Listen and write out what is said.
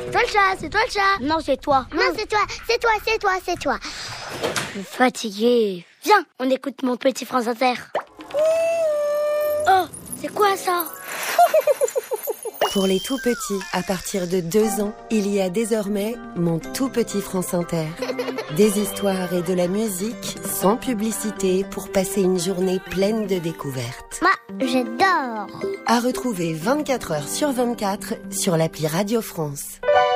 Toi le chat, c'est toi le chat. Non, c'est toi. Non, c'est toi, c'est toi, c'est toi, c'est toi. Je suis fatiguée. Viens, on écoute mon petit France Inter. Oh, c'est quoi ça? Pour les tout petits, à partir de 2 ans, il y a désormais mon tout petit France Inter. Des histoires et de la musique sans publicité pour passer une journée pleine de découvertes. Moi, j'adore. À retrouver 24 heures sur 24 sur l'appli Radio France.